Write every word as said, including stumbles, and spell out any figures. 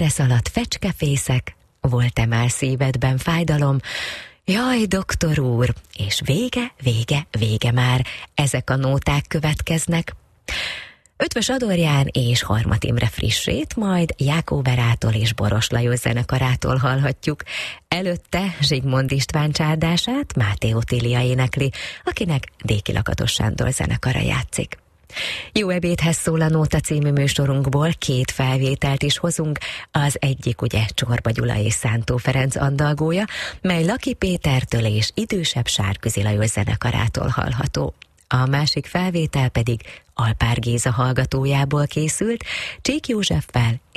szaladt fecskefészek, volt-e már szívedben fájdalom, jaj, doktor úr, és vége, vége, vége már, ezek a nóták következnek. Ötvös Adorján és Harmat Imre frissét, majd Jákó Berától és Boros Lajos zenekarától hallhatjuk. Előtte Zsigmond István csárdását Máté Otília énekli, akinek Déki Lakatos Sándor zenekara játszik. Jó ebédhez szól a Nóta című műsorunkból, két felvételt is hozunk, az egyik ugye Csorba Gyula és Szántó Ferenc andalgója, mely Laki Pétertől és idősebb Sárközi Lajos zenekarától hallható. A másik felvétel pedig Alpár Géza hallgatójából készült, Csík Józseffel